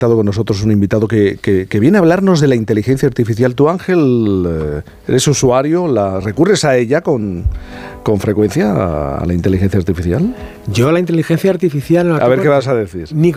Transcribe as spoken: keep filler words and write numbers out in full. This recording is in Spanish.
estado con nosotros un invitado que, que, que viene a hablarnos de la inteligencia artificial. Tú, Ángel, eh, eres usuario, la, ¿recurres a ella con, con frecuencia, a, a la inteligencia artificial? Yo la inteligencia artificial... No la a ver tengo, qué vas a decir. Ni